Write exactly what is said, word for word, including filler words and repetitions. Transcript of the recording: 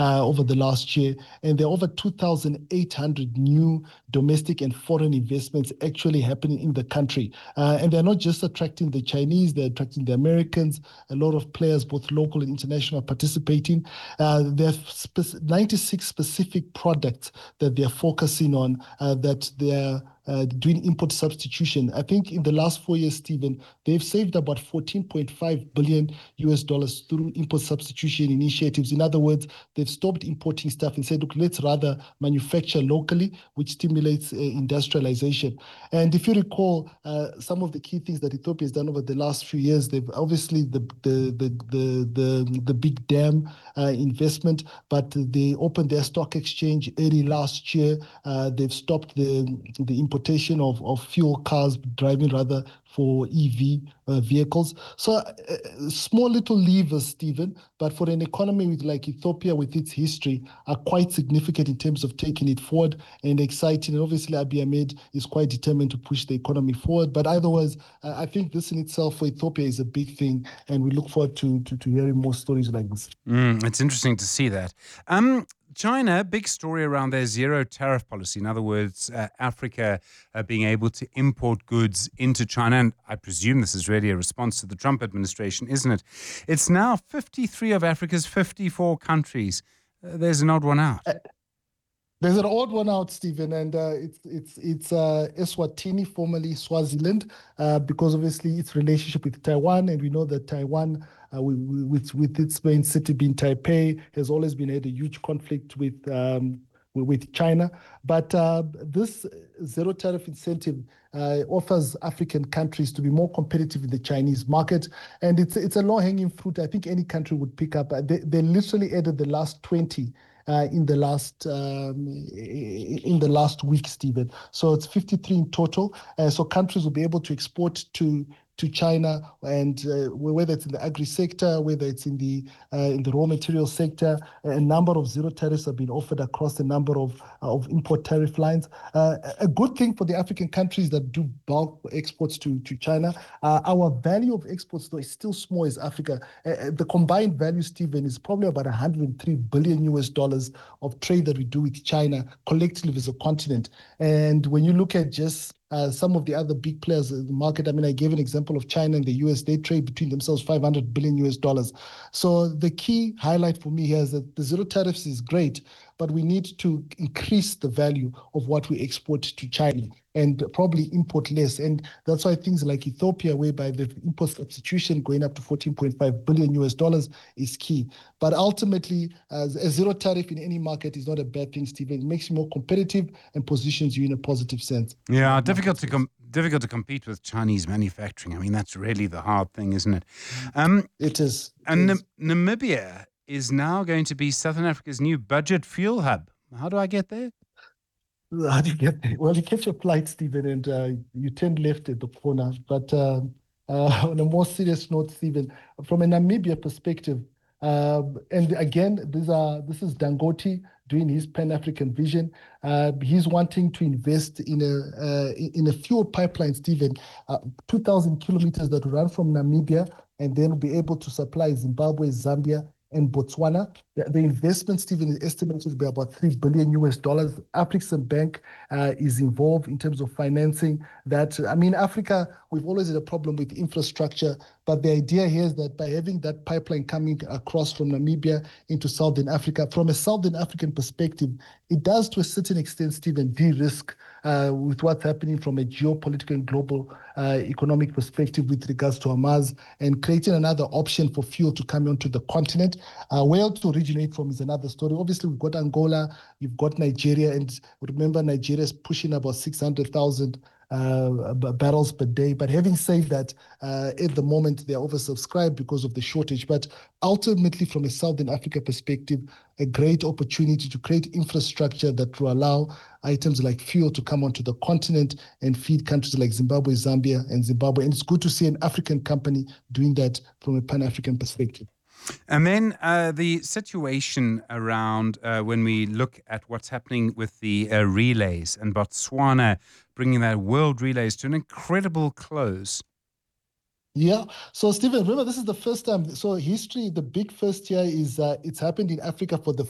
uh, over the last year. And there are over two thousand eight hundred new domestic and foreign investments actually happening in the country. Uh, and they're not just attracting the Chinese, they're attracting the Americans. A lot of players, both local and international, are participating. Uh, there are spe- ninety-six specific products that they're focusing on, uh, that they're uh, doing import substitution. I think in the last four years, Stephen, they've saved about fourteen point five billion U S dollars through import substitution initiatives. In other words, they've stopped importing stuff and said, look, let's rather manufacture locally, which stimulates uh, industrialization. And if you recall, uh, some of the key things that Ethiopia has done over the last few years, they've obviously the the the the the, the big dam uh, investment, but they opened their stock exchange early last year. Uh, they've stopped the the importation of, of fuel cars driving rather for E V uh, vehicles. So uh, small little levers, Stephen, but for an economy with, like Ethiopia with its history, are quite significant in terms of taking it forward and exciting. And obviously Abiy Ahmed is quite determined to push the economy forward. But otherwise, uh, I think this in itself for Ethiopia is a big thing. And we look forward to, to, to hearing more stories like this. Mm, it's interesting to see that. Um, China, big story around their zero tariff policy. In other words, uh, Africa uh, being able to import goods into China. And I presume this is really a response to the Trump administration, isn't it? It's now fifty-three of Africa's fifty-four countries. Uh, there's an odd one out. Uh, There's an odd one out, Stephen, and uh, it's it's it's uh, Eswatini, formerly Swaziland, uh, because obviously its relationship with Taiwan, and we know that Taiwan, uh, with with its main city being Taipei, has always been had a huge conflict with um, with China. But uh, this zero tariff incentive uh, offers African countries to be more competitive in the Chinese market, and it's it's a low hanging fruit. I think any country would pick up. They they literally added the last twenty. Uh, in the last um, in the last week, Stephen. So it's fifty-three in total. Uh, so countries will be able to export to to China, and uh, whether it's in the agri sector, whether it's in the uh, in the raw material sector, a number of zero tariffs have been offered across a number of of import tariff lines. Uh, a good thing for the African countries that do bulk exports to to China. Uh, our value of exports, though, is still small as Africa. Uh, the combined value, Stephen, is probably about one hundred three billion U S dollars of trade that we do with China collectively as a continent. And when you look at just Uh, some of the other big players in the market. I mean, I gave an example of China and the U S. They trade between themselves five hundred billion U S dollars. So the key highlight for me here is that the zero tariffs is great, but we need to increase the value of what we export to China and probably import less. And that's why things like Ethiopia, whereby the import substitution going up to fourteen point five billion U S dollars is key. But ultimately, uh, a zero tariff in any market is not a bad thing, Stephen. It makes you more competitive and positions you in a positive sense. Yeah, difficult to com- difficult to compete with Chinese manufacturing. I mean, that's really the hard thing, isn't it? Um, it is. It and is. Nam- Namibia is now going to be Southern Africa's new budget fuel hub. How do I get there? How do you get there? Well, you catch a flight, Stephen, and uh, you turn left at the corner. But uh, uh, on a more serious note, Stephen, from a Namibia perspective, uh, and again, these are this is Dangote doing his Pan-African vision. Uh, he's wanting to invest in a uh, in a fuel pipeline, Stephen, uh, two thousand kilometers that run from Namibia and then be able to supply Zimbabwe, Zambia, and Botswana. The, the investment, Stephen, is estimated to be about three billion U S dollars. African Bank uh, is involved in terms of financing that. I mean, Africa, we've always had a problem with infrastructure, but the idea here is that by having that pipeline coming across from Namibia into Southern Africa, from a Southern African perspective, it does to a certain extent, Stephen, de-risk uh, with what's happening from a geopolitical and global uh, economic perspective with regards to Hamas, and creating another option for fuel to come onto the continent. Uh, where to originate from is another story. Obviously, we've got Angola, you've got Nigeria, and remember, Nigeria is pushing about six hundred thousand uh, barrels per day. But having said that, uh, at the moment, they're oversubscribed because of the shortage. But ultimately, from a Southern Africa perspective, a great opportunity to create infrastructure that will allow items like fuel to come onto the continent and feed countries like Zimbabwe, Zambia, and Zimbabwe. And it's good to see an African company doing that from a Pan-African perspective. And then uh, the situation around uh, when we look at what's happening with the uh, relays and Botswana bringing that World Relays to an incredible close. Yeah. So, Stephen, remember, this is the first time. So, history, the big first year is uh, it's happened in Africa for the